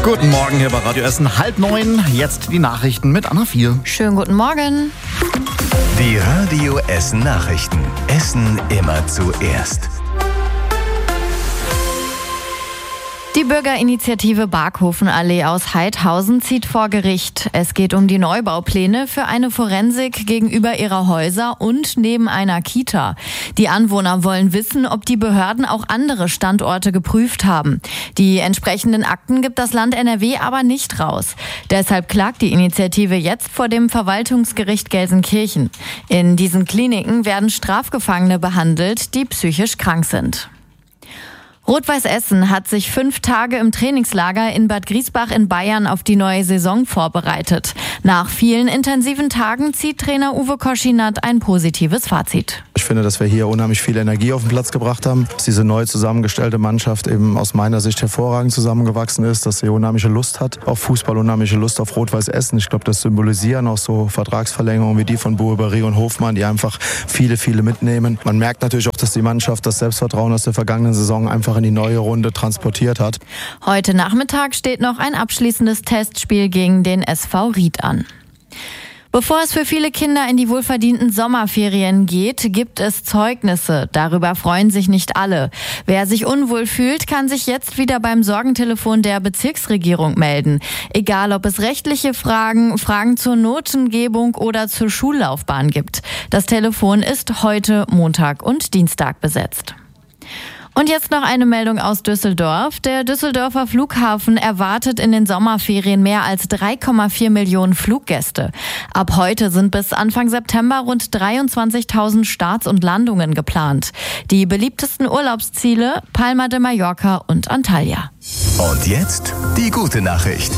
Guten Morgen hier bei Radio Essen, 8:30. Jetzt die Nachrichten mit Anna 4. Schönen guten Morgen. Die Radio Essen Nachrichten. Essen immer zuerst. Die Bürgerinitiative Barkhofenallee aus Heidhausen zieht vor Gericht. Es geht um die Neubaupläne für eine Forensik gegenüber ihrer Häuser und neben einer Kita. Die Anwohner wollen wissen, ob die Behörden auch andere Standorte geprüft haben. Die entsprechenden Akten gibt das Land NRW aber nicht raus. Deshalb klagt die Initiative jetzt vor dem Verwaltungsgericht Gelsenkirchen. In diesen Kliniken werden Strafgefangene behandelt, die psychisch krank sind. Rot-Weiß Essen hat sich 5 Tage im Trainingslager in Bad Griesbach in Bayern auf die neue Saison vorbereitet. Nach vielen intensiven Tagen zieht Trainer Uwe Koschinat ein positives Fazit. Ich finde, dass wir hier unheimlich viel Energie auf den Platz gebracht haben, dass diese neu zusammengestellte Mannschaft eben aus meiner Sicht hervorragend zusammengewachsen ist, dass sie unheimliche Lust hat auf Fußball, unheimliche Lust auf Rot-Weiß Essen. Ich glaube, das symbolisieren auch so Vertragsverlängerungen wie die von Bueberry und Hofmann, die einfach viele mitnehmen. Man merkt natürlich auch, dass die Mannschaft das Selbstvertrauen aus der vergangenen Saison einfach in die neue Runde transportiert hat. Heute Nachmittag steht noch ein abschließendes Testspiel gegen den SV Ried an. Bevor es für viele Kinder in die wohlverdienten Sommerferien geht, gibt es Zeugnisse. Darüber freuen sich nicht alle. Wer sich unwohl fühlt, kann sich jetzt wieder beim Sorgentelefon der Bezirksregierung melden. Egal, ob es rechtliche Fragen zur Notengebung oder zur Schullaufbahn gibt. Das Telefon ist heute Montag und Dienstag besetzt. Und jetzt noch eine Meldung aus Düsseldorf. Der Düsseldorfer Flughafen erwartet in den Sommerferien mehr als 3,4 Millionen Fluggäste. Ab heute sind bis Anfang September rund 23.000 Starts und Landungen geplant. Die beliebtesten Urlaubsziele Palma de Mallorca und Antalya. Und jetzt die gute Nachricht.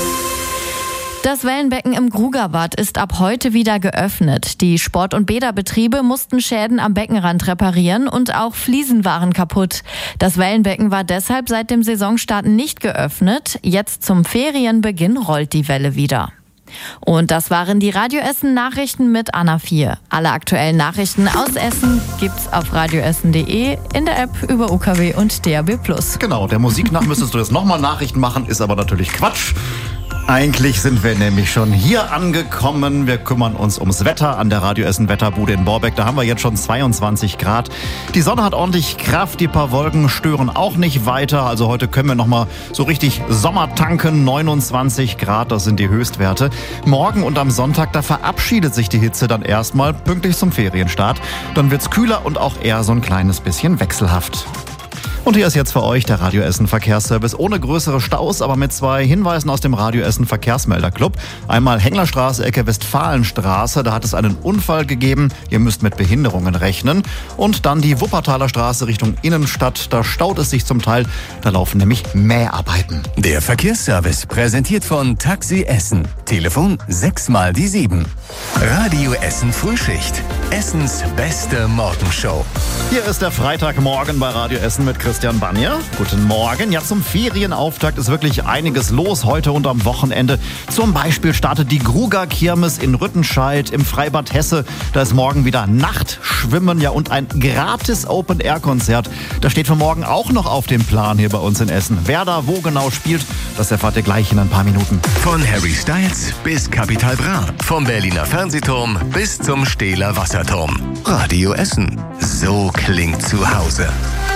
Das Wellenbecken im Grugerbad ist ab heute wieder geöffnet. Die Sport- und Bäderbetriebe mussten Schäden am Beckenrand reparieren und auch Fliesen waren kaputt. Das Wellenbecken war deshalb seit dem Saisonstart nicht geöffnet. Jetzt zum Ferienbeginn rollt die Welle wieder. Und das waren die Radio Essen Nachrichten mit Anna 4. Alle aktuellen Nachrichten aus Essen gibt's auf radioessen.de, in der App über UKW und DAB+. Genau, der Musik nach müsstest du jetzt nochmal Nachrichten machen, ist aber natürlich Quatsch. Eigentlich sind wir nämlich schon hier angekommen. Wir kümmern uns ums Wetter an der Radio Essen Wetterbude in Borbeck. Da haben wir jetzt schon 22 Grad. Die Sonne hat ordentlich Kraft, die paar Wolken stören auch nicht weiter. Also heute können wir nochmal so richtig Sommer tanken. 29 Grad, das sind die Höchstwerte. Morgen und am Sonntag, da verabschiedet sich die Hitze dann erstmal pünktlich zum Ferienstart. Dann wird's kühler und auch eher so ein kleines bisschen wechselhaft. Und hier ist jetzt für euch der Radio Essen Verkehrsservice ohne größere Staus, aber mit 2 Hinweisen aus dem Radio Essen Verkehrsmelderclub. Einmal Henglerstraße, Ecke Westfalenstraße, da hat es einen Unfall gegeben. Ihr müsst mit Behinderungen rechnen. Und dann die Wuppertaler Straße Richtung Innenstadt, da staut es sich zum Teil. Da laufen nämlich Mäharbeiten. Der Verkehrsservice präsentiert von Taxi Essen. Telefon 6x7. Radio Essen Frühschicht. Essens beste Morgenshow. Hier ist der Freitagmorgen bei Radio Essen mit Christian Bannier. Guten Morgen. Ja, zum Ferienauftakt ist wirklich einiges los heute und am Wochenende. Zum Beispiel startet die Gruger-Kirmes in Rüttenscheid im Freibad Hesse. Da ist morgen wieder Nachtschwimmen, ja, und ein gratis Open-Air-Konzert. Das steht für morgen auch noch auf dem Plan hier bei uns in Essen. Wer da wo genau spielt, das erfahrt ihr gleich in ein paar Minuten. Von Harry Styles bis Capital Bra. Vom Berliner Fernsehturm bis zum Stähler Wasserturm. Radio Essen. So klingt zu Hause.